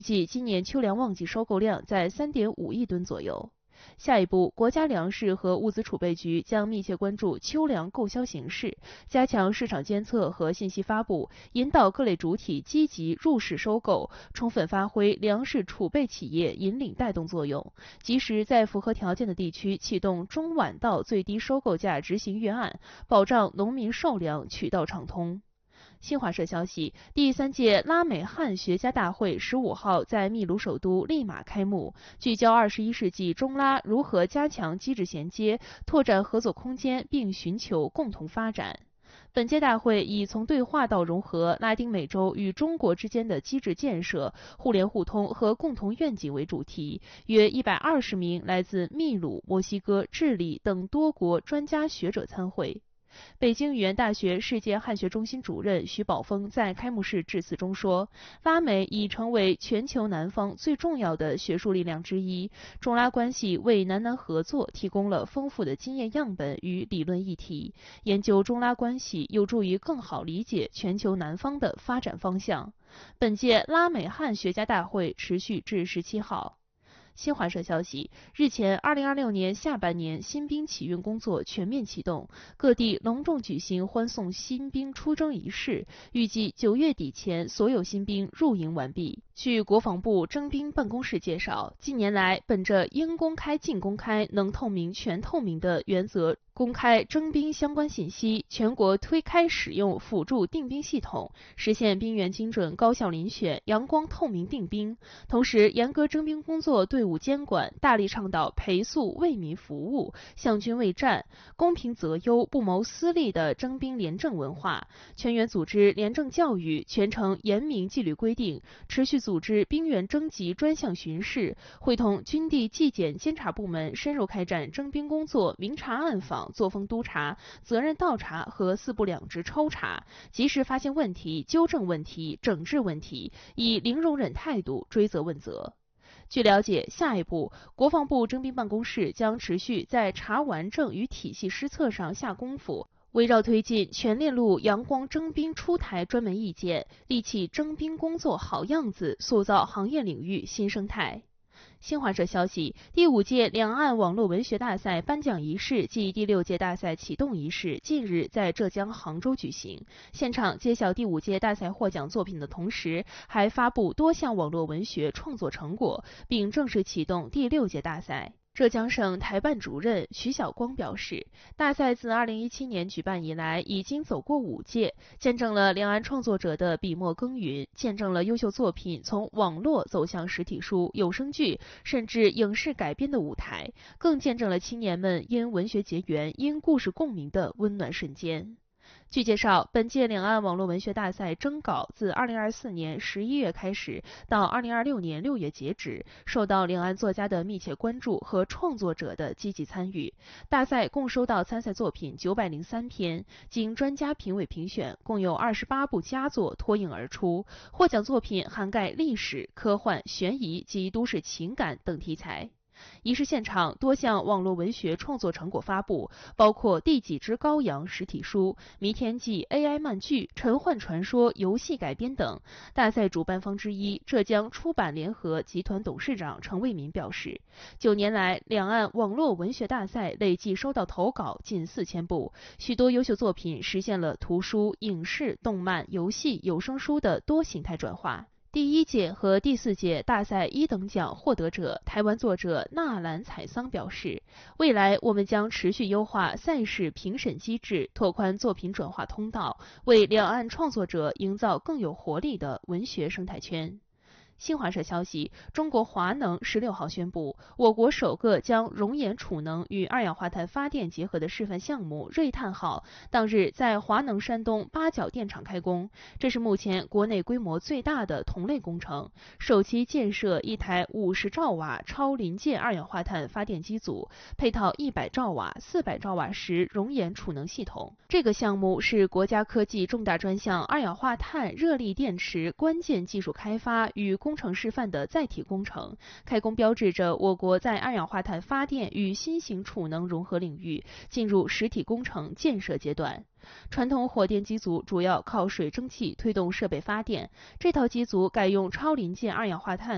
计今年秋粮旺季收购量在3.5亿吨左右。下一步，国家粮食和物资储备局将密切关注秋粮购销形势，加强市场监测和信息发布，引导各类主体积极入市收购，充分发挥粮食储备企业引领带动作用，及时在符合条件的地区启动中晚稻最低收购价执行预案，保障农民售粮渠道畅通。新华社消息，第3届拉美汉学家大会15号在秘鲁首都利马开幕，聚焦21世纪中拉如何加强机制衔接，拓展合作空间，并寻求共同发展。本届大会以从对话到融合、拉丁美洲与中国之间的机制建设、互联互通和共同愿景为主题，约120名来自秘鲁、墨西哥、智利等多国专家学者参会。北京语言大学世界汉学中心主任徐宝峰在开幕式致辞中说，拉美已成为全球南方最重要的学术力量之一，中拉关系为南南合作提供了丰富的经验样本与理论议题，研究中拉关系有助于更好理解全球南方的发展方向。本届拉美汉学家大会持续至17号。新华社消息，日前，2026年下半年新兵启运工作全面启动，各地隆重举行欢送新兵出征仪式，预计9月底前所有新兵入营完毕。据国防部征兵办公室介绍，近年来本着应公开尽公开、能透明全透明的原则，公开征兵相关信息，全国推开使用辅助定兵系统，实现兵员精准高效遴选、阳光透明定兵。同时，严格征兵工作队伍监管，大力倡导陪宿为民服务、向军为战、公平择优、不谋私利的征兵廉政文化，全员组织廉政教育，全程严明纪律规定，持续组织兵员征集专项巡视，会同军地纪检监察部门深入开展征兵工作明察暗访、作风督查、责任倒查和4不2执抽查，及时发现问题、纠正问题、整治问题，以零容忍态度追责问责。据了解，下一步，国防部征兵办公室将持续在查完证与体系施策上下功夫，围绕推进全链路阳光征兵出台专门意见，立起征兵工作好样子，塑造行业领域新生态。新华社消息，第5届两岸网络文学大赛颁奖仪式暨第6届大赛启动仪式近日在浙江杭州举行。现场揭晓第5届大赛获奖作品的同时，还发布多项网络文学创作成果，并正式启动第6届大赛。浙江省台办主任徐晓光表示，大赛自2017年举办以来，已经走过5届，见证了两岸创作者的笔墨耕耘，见证了优秀作品从网络走向实体书、有声剧，甚至影视改编的舞台，更见证了青年们因文学结缘、因故事共鸣的温暖瞬间。据介绍，本届两岸网络文学大赛征稿自2024年11月开始，到2026年6月截止，受到两岸作家的密切关注和创作者的积极参与。大赛共收到参赛作品903篇，经专家评委评选，共有28部佳作脱颖而出。获奖作品涵盖历史、科幻、悬疑及都市情感等题材。仪式现场，多项网络文学创作成果发布，包括《第几只羔羊》实体书、《弥天记》AI 漫剧、《陈幻传说》游戏改编等。大赛主办方之一浙江出版联合集团董事长程卫民表示，9年来，两岸网络文学大赛累计收到投稿近4000部，许多优秀作品实现了图书、影视、动漫、游戏、有声书的多形态转化。第1届和第4届大赛1等奖获得者台湾作者纳兰采桑表示，未来我们将持续优化赛事评审机制，拓宽作品转化通道，为两岸创作者营造更有活力的文学生态圈。新华社消息，中国华能16号宣布，我国首个将熔岩储能与二氧化碳发电结合的示范项目瑞碳号当日在华能山东八角电厂开工，这是目前国内规模最大的同类工程，首期建设一台50兆瓦超临界二氧化碳发电机组，配套100兆瓦、400兆瓦时熔岩储能系统。这个项目是国家科技重大专项二氧化碳热力电池关键技术开发与工程示范的载体工程，开工标志着我国在二氧化碳发电与新型储能融合领域进入实体工程建设阶段。传统火电机组主要靠水蒸气推动设备发电，这套机组改用超临界二氧化碳